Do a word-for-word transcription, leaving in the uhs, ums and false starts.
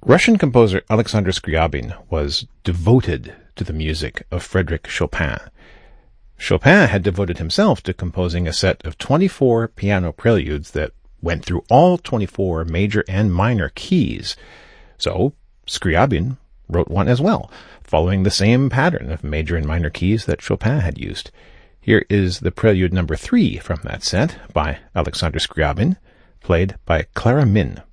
Russian composer Alexander Scriabin was devoted to the music of Frédéric Chopin. Chopin had devoted himself to composing a set of twenty-four piano preludes that went through all twenty-four major and minor keys. So Scriabin wrote one as well, following the same pattern of major and minor keys that Chopin had used. Here is the prelude number three from that set by Alexander Scriabin, played by Clara Min.